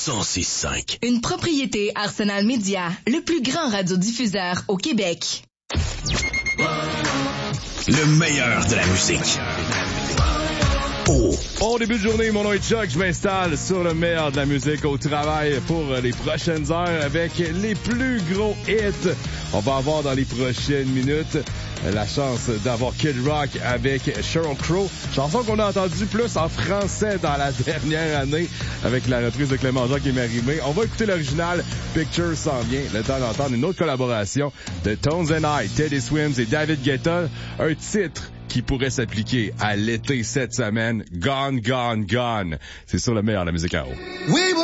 106.5. Une propriété Arsenal Média, le plus grand radiodiffuseur au Québec. Le meilleur de la musique. Bon début de journée, mon nom est Chuck, je m'installe sur le meilleur de la musique au travail pour les prochaines heures avec les plus gros hits. On va avoir dans les prochaines minutes la chance d'avoir Kid Rock avec Sheryl Crow, chanson qu'on a entendue plus en français dans la dernière année avec la reprise de Clément Jacques et Marie-Mé. On va écouter l'original, Picture s'en vient, le temps d'entendre une autre collaboration de Tones and I, Teddy Swims et David Guetta, un titre qui pourrait s'appliquer à l'été cette semaine, Gone, Gone, Gone. C'est sur le meilleur de la musique à eau.